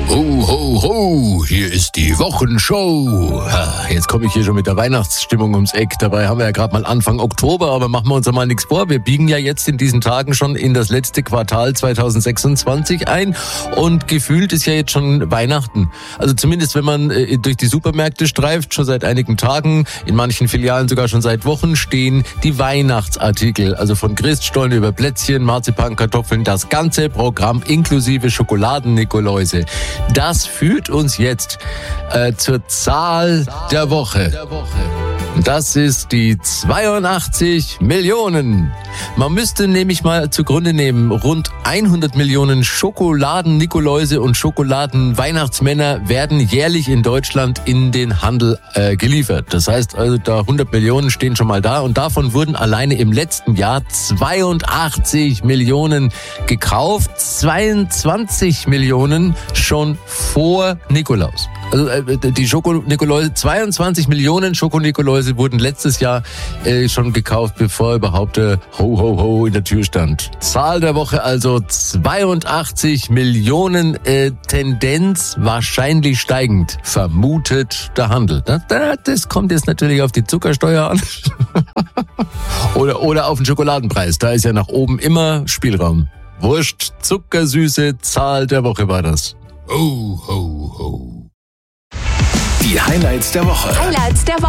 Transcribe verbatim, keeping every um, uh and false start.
Ho, ho, ho, hier ist die Wochenshow. Jetzt komme ich hier schon mit der Weihnachtsstimmung ums Eck. Dabei haben wir ja gerade mal Anfang Oktober, aber machen wir uns mal nichts vor. Wir biegen ja jetzt in diesen Tagen schon in das letzte Quartal zwanzig sechsundzwanzig ein und gefühlt ist ja jetzt schon Weihnachten. Also zumindest wenn man durch die Supermärkte streift, schon seit einigen Tagen, in manchen Filialen sogar schon seit Wochen, stehen die Weihnachtsartikel. Also von Christstollen über Plätzchen, Marzipan, Kartoffeln, das ganze Programm inklusive Schokoladen-Nikoläuse. Das führt uns jetzt äh, zur Zahl der Woche. Das ist die zweiundachtzig Millionen. Man müsste nämlich mal zugrunde nehmen, rund hundert Millionen Schokoladen-Nikoläuse und Schokoladen-Weihnachtsmänner werden jährlich in Deutschland in den Handel äh, geliefert. Das heißt also, da hundert Millionen stehen schon mal da und davon wurden alleine im letzten Jahr zweiundachtzig Millionen gekauft, zweiundzwanzig Millionen schon vor Nikolaus. Also äh, die Schoko-Nikoläuse, zweiundzwanzig Millionen Schoko-Nikoläuse wurden letztes Jahr äh, schon gekauft, bevor überhaupt äh, Ho, Ho, Ho in der Tür stand. Zahl der Woche also zweiundachtzig Millionen, äh, Tendenz wahrscheinlich steigend, vermutet der Handel. Das, das kommt jetzt natürlich auf die Zuckersteuer an oder, oder auf den Schokoladenpreis. Da ist ja nach oben immer Spielraum. Wurscht, zuckersüße Zahl der Woche war das. Ho, ho, ho. Die Highlights der Woche. Highlights der Woche.